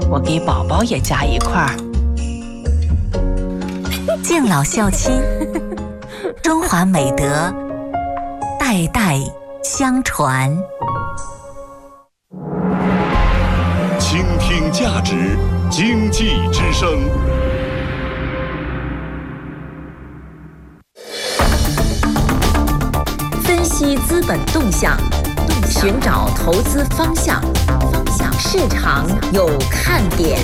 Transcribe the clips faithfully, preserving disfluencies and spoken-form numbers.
我给宝宝也加一块儿。 敬老孝亲，中华美德代代相传。 倾听价值，经济之声。 分析资本动向，寻找投资方向，方向市场有看点。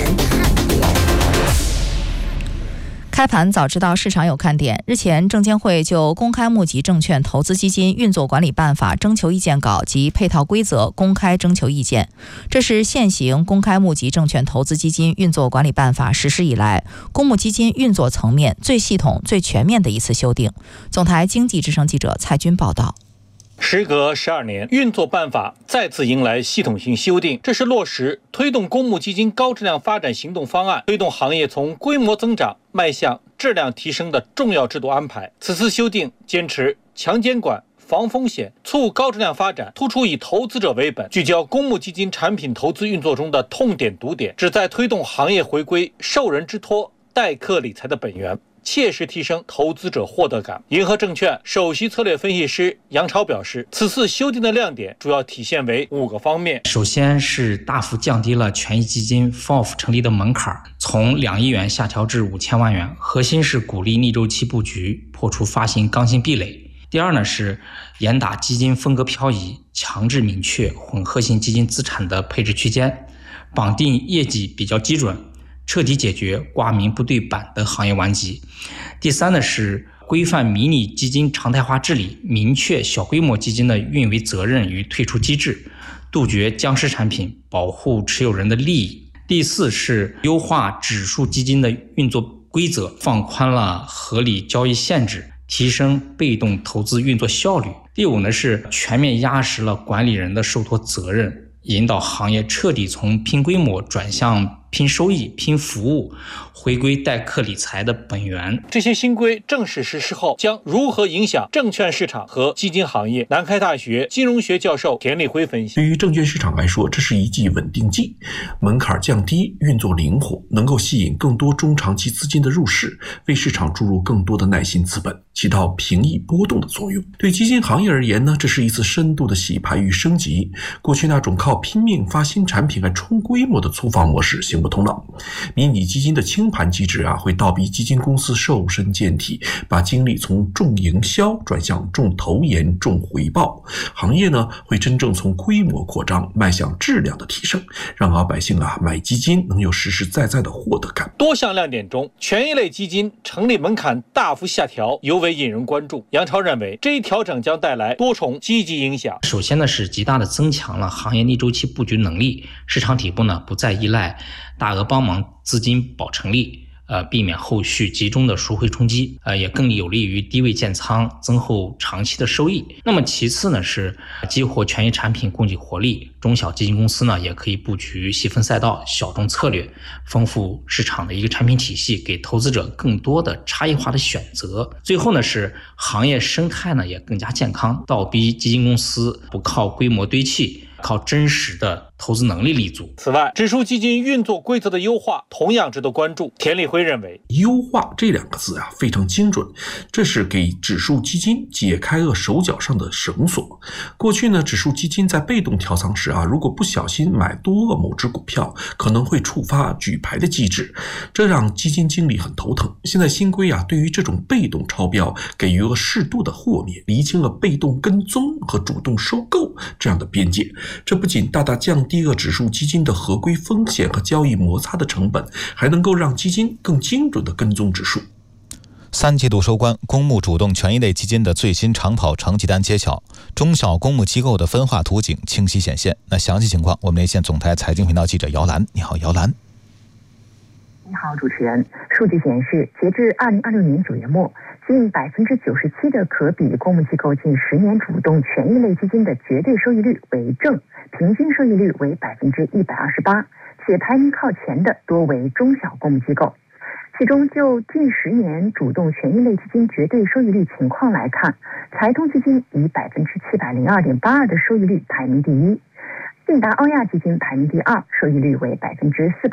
开盘早知道市场有看点。日前，证监会就公开募集证券投资基金运作管理办法征求意见稿及配套规则公开征求意见。这是现行公开募集证券投资基金运作管理办法实施以来，公募基金运作层面最系统、最全面的一次修订。总台经济之声记者蔡军报道。 时隔十二年，运作办法再次迎来系统性修订，这是落实推动公募基金高质量发展行动方案，推动行业从规模增长迈向质量提升的重要制度安排。此次修订坚持强监管、防风险、促高质量发展，突出以投资者为本，聚焦公募基金产品投资运作中的痛点堵点，旨在推动行业回归受人之托、代客理财的本源，切实提升投资者获得感。银河证券首席策略分析师杨超表示，此次修订的亮点主要体现为五个方面。 首先是大幅降低了权益基金 F O F 成立的门槛，从两亿元下调至五千万元，核心是鼓励逆周期布局，破除发行刚性壁垒。第二呢是严打基金风格漂移，强制明确混合型基金资产的配置区间，绑定业绩比较基准，彻底解决挂名不对板的行业顽疾。第三呢是规范迷你基金常态化治理，明确小规模基金的运维责任与退出机制，杜绝僵尸产品，保护持有人的利益。第四是优化指数基金的运作规则，放宽了合理交易限制，提升被动投资运作效率。第五呢是全面压实了管理人的受托责任，引导行业彻底从拼规模转向拼收益、拼服务，回归代客理财的本源。 这些新规正式实施后将如何影响证券市场和基金行业？南开大学金融学教授田立辉分析， 对于证券市场来说，这是一剂稳定剂，门槛降低，运作灵活，能够吸引更多中长期资金的入市，为市场注入更多的耐心资本，起到平抑波动的作用。对基金行业而言呢，这是一次深度的洗牌与升级。过去那种靠拼命发新产品来冲规模的粗放模式行不通了。迷你基金的清盘机制啊，会倒逼基金公司瘦身健体，把精力从重营销转向重投研、重回报。行业呢，会真正从规模扩张迈向质量的提升，让老百姓啊买基金能有实实在在的获得感。 多项亮点中，权益类基金成立门槛大幅下调，尤为引人关注。杨超认为，这一调整将带来多重积极影响。 首先呢，是极大的增强了行业逆周期布局能力，市场底部呢不再依赖大额帮忙资金保成立，呃，避免后续集中的赎回冲击，呃，也更有利于低位建仓，增厚长期的收益。那么其次呢，是激活权益产品供给活力，中小基金公司呢也可以布局细分赛道、小众策略，丰富市场的一个产品体系，给投资者更多的差异化的选择。最后呢，是行业生态呢也更加健康，倒逼基金公司不靠规模堆砌，靠真实的投资能力立足。 此外，指数基金运作规则的优化同样值得关注。田立辉认为， 优化这两个字啊非常精准，这是给指数基金解开了手脚上的绳索。过去呢，指数基金在被动调仓时啊，如果不小心买多了某只股票，可能会触发举牌的机制，这让基金经理很头疼。现在新规啊，对于这种被动超标给予了适度的豁免，厘清了被动跟踪和主动收购这样的边界。这不仅大大降低了指数基金的合规风险和交易摩擦的成本，还能够让基金更精准地跟踪指数。 三季度收官，公募主动权益类基金的最新长跑成绩单揭晓，中小公募机构的分化图景清晰显现。那详细情况，我们连线总台财经频道记者姚兰。你好，姚兰。 你好，主持人。数据显示，截至二零二六年九月末，近百分之九十七的可比公募机构近十年主动权益类基金的绝对收益率为正，平均收益率为百分之一百二十八，且排名靠前的多为中小公募机构。其中，就近十年主动权益类基金绝对收益率情况来看，财通基金以百分之七百零二点八二的收益率排名第一，信达欧亚基金排名第二，收益率为百分之四百。